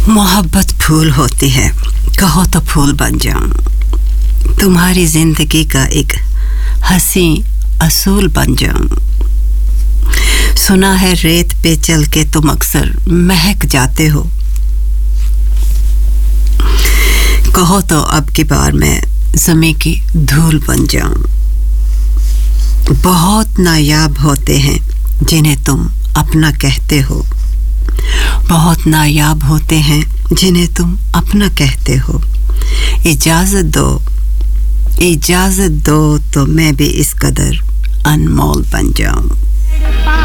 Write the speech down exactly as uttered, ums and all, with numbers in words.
मोहब्बत फूल होती है, कहो तो फूल बन जाऊं, तुम्हारी जिंदगी का एक हंसी असूल बन जाऊं। सुना है रेत पे चल के तुम अक्सर महक जाते हो, कहो तो अब की बार मैं ज़मीं की धूल बन जाऊं। बहुत नायाब होते हैं जिन्हें तुम अपना कहते हो, बहुत नायाब होते हैं जिन्हें तुम अपना कहते हो। इजाज़त दो, इजाज़त दो तो मैं भी इस कदर अनमोल बन जाऊं।